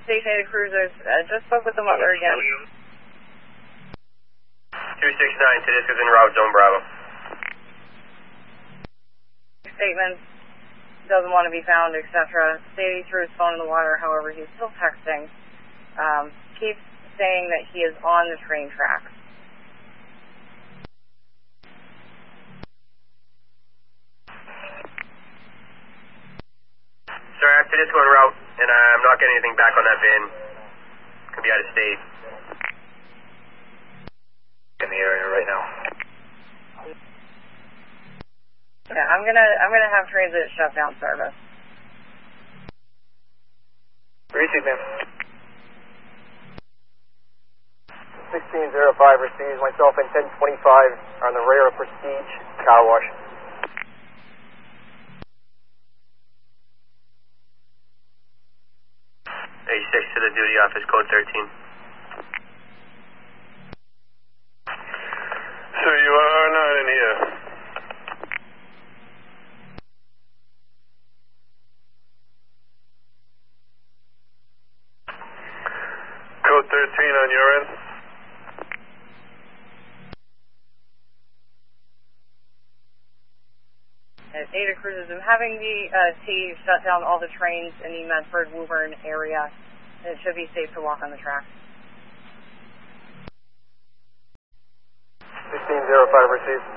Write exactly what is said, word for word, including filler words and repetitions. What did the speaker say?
Station Ada Cruisers, uh, just spoke with the mother again. two six nine, Tedesco's en route, Zone Bravo. Statement, doesn't want to be found, et cetera. Stated he threw his phone in the water, however, he's still texting. Um, keeps saying that he is on the train tracks. Sorry, I have Tedesco en route, and I'm not getting anything back on that van. Could be out of state. In the area right now. Yeah, I'm gonna I'm gonna have transit shut down service. Receive, ma'am. sixteen oh five receives. Myself and ten twenty-five are on the rear of Prestige Car Wash. eighty-six to the duty office, code thirteen. So you are not in here. Code thirteen on your end. At Ada Cruises, I'm having the uh, T shut down all the trains in the Medford-Woburn area. It should be safe to walk on the track. sixteen oh five receives.